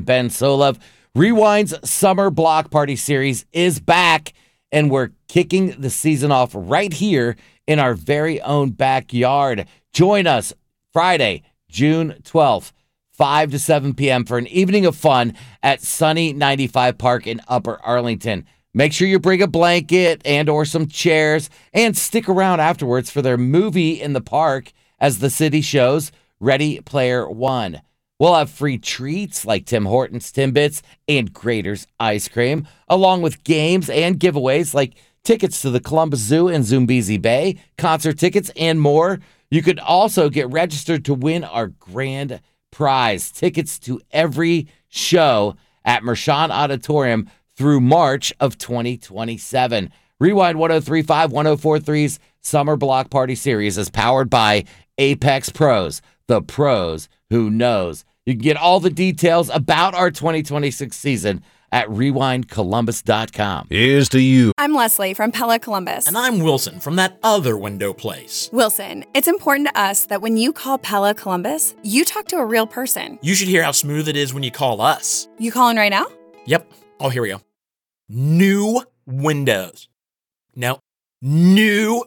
and Ben Solov. Rewind's Summer Block Party Series is back, and we're kicking the season off right here in our very own backyard. Join us Friday, June 12th, 5 to 7 p.m. for an evening of fun at Sunny 95 Park in Upper Arlington. Make sure you bring a blanket and or some chairs and stick around afterwards for their movie in the park as the city shows Ready Player One. We'll have free treats like Tim Hortons Timbits and Grater's Ice Cream, along with games and giveaways like tickets to the Columbus Zoo and Zoombezi Bay, concert tickets, and more. You could also get registered to win our grand prize, tickets to every show at Mershon Auditorium through March of 2027. Rewind 103.5, 104.3's Summer Block Party Series is powered by Apex Pros, the pros who knows. You can get all the details about our 2026 season at rewindcolumbus.com. Here's to you. I'm Leslie from Pella Columbus. And I'm Wilson from that other window place. Wilson, it's important to us that when you call Pella Columbus, you talk to a real person. You should hear how smooth it is when you call us. You calling right now? Yep. Oh, here we go. New windows. No. New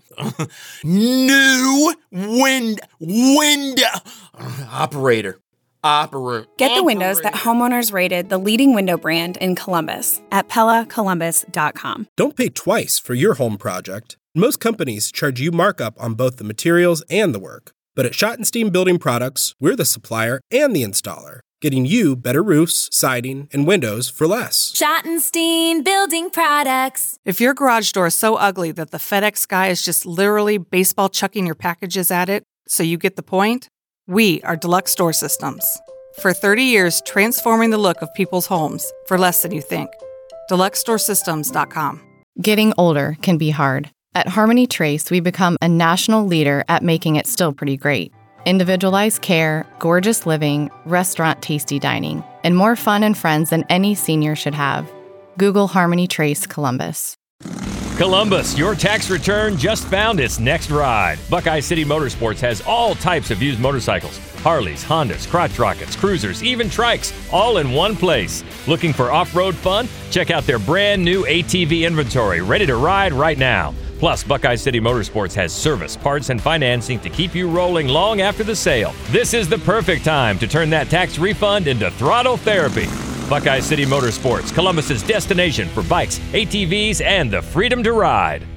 window. Operator. Get the windows that homeowners rated the leading window brand in Columbus at PellaColumbus.com. Don't pay twice for your home project. Most companies charge you markup on both the materials and the work. But at Schottenstein Building Products, we're the supplier and the installer, getting you better roofs, siding, and windows for less. Schottenstein Building Products. If your garage door is so ugly that the FedEx guy is just literally baseball chucking your packages at it, so you get the point, we are Deluxe Door Systems. For 30 years, transforming the look of people's homes for less than you think. DeluxeDoorSystems.com. Getting older can be hard. At Harmony Trace, we become a national leader at making it still pretty great. Individualized care, gorgeous living, restaurant tasty dining, and more fun and friends than any senior should have. Google Harmony Trace Columbus. Columbus, your tax return just found its next ride. Buckeye City Motorsports has all types of used motorcycles. Harleys, Hondas, crotch rockets, cruisers, even trikes, all in one place. Looking for off-road fun? Check out their brand new ATV inventory, ready to ride right now. Plus, Buckeye City Motorsports has service, parts, and financing to keep you rolling long after the sale. This is the perfect time to turn that tax refund into throttle therapy. Buckeye City Motorsports, Columbus's destination for bikes, ATVs, and the freedom to ride.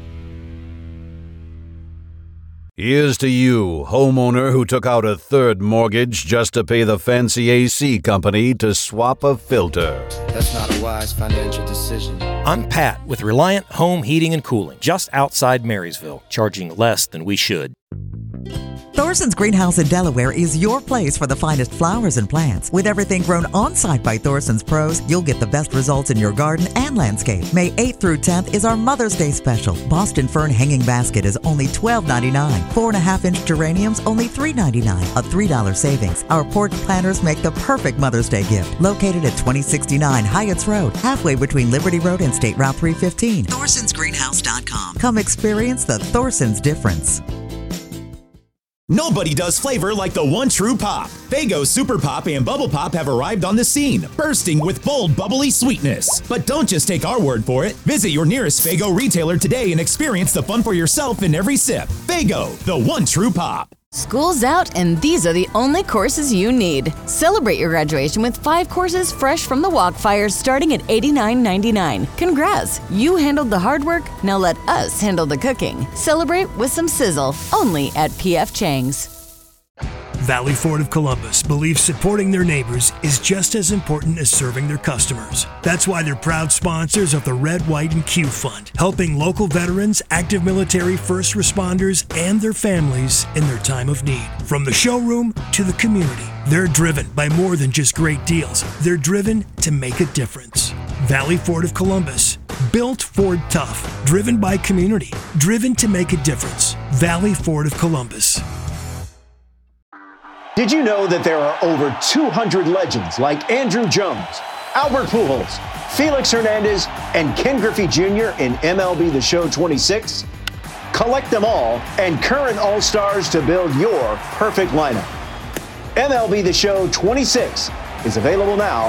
Here's to you, homeowner who took out a third mortgage just to pay the fancy AC company to swap a filter. That's not a wise financial decision. I'm Pat with Reliant Home Heating and Cooling, just outside Marysville, charging less than we should. Thorson's Greenhouse in Delaware is your place for the finest flowers and plants. With everything grown on-site by Thorson's pros, you'll get the best results in your garden and landscape. May 8th through 10th is our Mother's Day special. Boston Fern Hanging Basket is only $12.99. 4.5-inch geraniums, only $3.99. A $3 savings. Our porch planters make the perfect Mother's Day gift. Located at 2069 Hyatts Road, halfway between Liberty Road and State Route 315. Thorson'sGreenhouse.com. Come experience the Thorson's difference. Nobody does flavor like the one true pop. Faygo Super Pop and Bubble Pop have arrived on the scene, bursting with bold, bubbly sweetness. But don't just take our word for it. Visit your nearest Faygo retailer today and experience the fun for yourself in every sip. Faygo, the one true pop. School's out, and these are the only courses you need. Celebrate your graduation with 5 courses fresh from the Walkfires starting at $89.99. Congrats! You handled the hard work, now let us handle the cooking. Celebrate with some sizzle, only at P.F. Chang's. Valley Ford of Columbus believes supporting their neighbors is just as important as serving their customers. That's why they're proud sponsors of the Red, White, and Q Fund, helping local veterans, active military, first responders, and their families in their time of need. From the showroom to the community, they're driven by more than just great deals. They're driven to make a difference. Valley Ford of Columbus, built Ford tough, driven by community, driven to make a difference. Valley Ford of Columbus. Did you know that there are over 200 legends like Andrew Jones, Albert Pujols, Felix Hernandez, and Ken Griffey Jr. in MLB The Show 26? Collect them all and current All-Stars to build your perfect lineup. MLB The Show 26 is available now